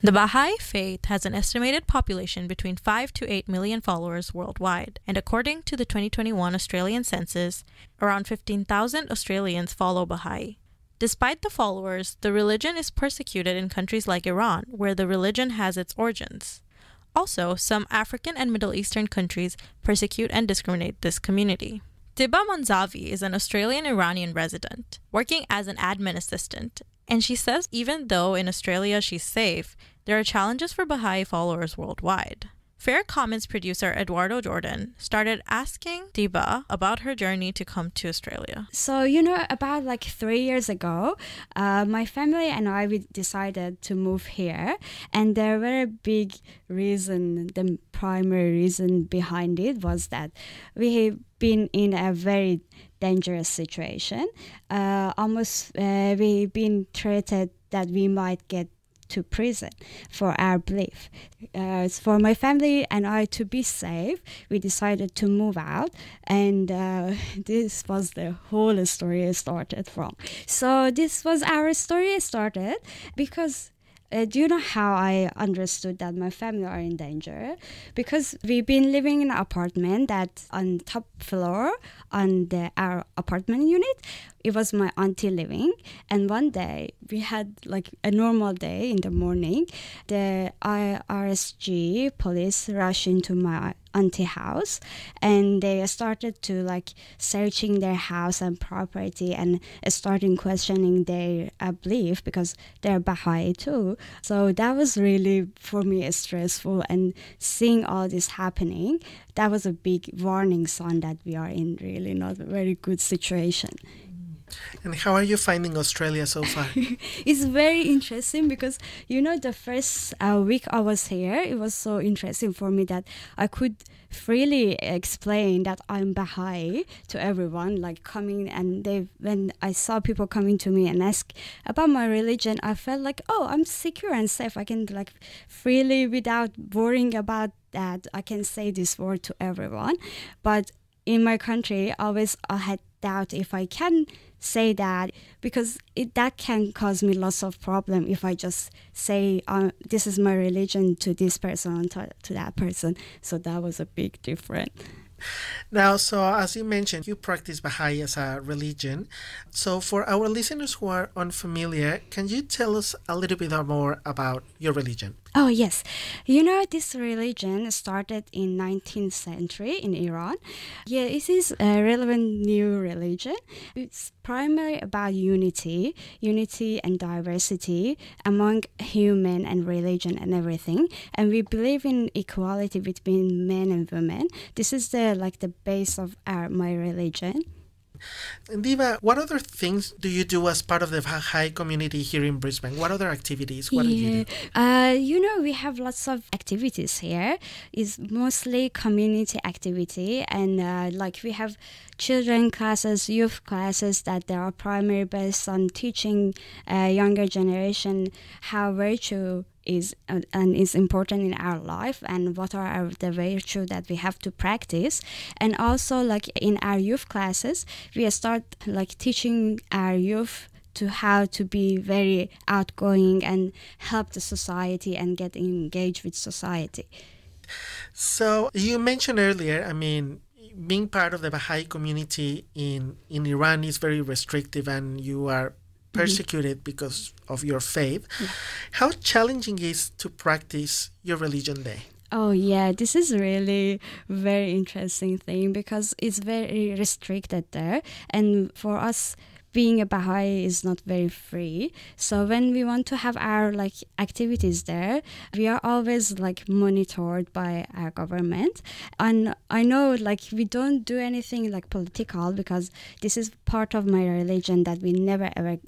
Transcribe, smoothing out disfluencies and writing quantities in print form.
The Baha'i Faith has an estimated population between 5 to 8 million followers worldwide, and according to the 2021 Australian census, around 15,000 Australians follow Baha'i. Despite the followers, the religion is persecuted in countries like Iran, where the religion has its origins. Also, some African and Middle Eastern countries persecute and discriminate this community. Tiba Monzavi is an Australian-Iranian resident, working as an admin assistant, and she says even though in Australia she's safe, there are challenges for Baha'i followers worldwide. Fair Comments producer Eduardo Jordan started asking Tiba about her journey to come to Australia. So, about 3 years ago, my family and I, we decided to move here. And the very big reason, the primary reason behind it was that we've been in a very dangerous situation. We've been threatened that we might get to prison for our belief. For my family and I to be safe, we decided to move out, and this was the whole story started from. So this was our story started because do you know how I understood that my family are in danger? Because we've been living in an apartment that on top floor on our apartment unit, it was my auntie living. And one day we had a normal day in the morning. The RSG police rushed into my auntie house, and they started to searching their house and property and starting questioning their belief because they're Baha'i too. So that was really for me stressful, and seeing all this happening, that was a big warning sign that we are in really not a very good situation. And how are you finding Australia so far? It's very interesting because, the first week I was here, it was so interesting for me that I could freely explain that I'm Baha'i to everyone, coming, and when I saw people coming to me and ask about my religion, I felt I'm secure and safe. I can freely, without worrying about that, I can say this word to everyone. But in my country, I had doubt if I can say that, because that can cause me lots of problem if I just say this is my religion to this person, to that person. So that was a big difference. Now, so as you mentioned, you practice Baha'i as a religion. So for our listeners who are unfamiliar, can you tell us a little bit more about your religion? Oh, yes. This religion started in 19th century in Iran. Yeah, it is a relevant new religion. It's primarily about unity and diversity among human and religion and everything. And we believe in equality between men and women. This is the base of my religion. And Diva, what other things do you do as part of the Baha'i community here in Brisbane? What other activities? What do you do? We have lots of activities here. It's mostly community activity, and we have children classes, youth classes that they are primarily based on teaching younger generation how virtue is important in our life and what are the virtue that we have to practice. And also in our youth classes, we start teaching our youth to how to be very outgoing and help the society and get engaged with society. So you mentioned earlier, being part of the Baha'i community in Iran is very restrictive, and you are persecuted because of your faith. Yeah. How challenging is to practice your religion there? Oh yeah, this is really very interesting thing because it's very restricted there, and for us being a Baha'i is not very free. So when we want to have our activities there, we are always monitored by our government. And I know we don't do anything political because this is part of my religion that we never ever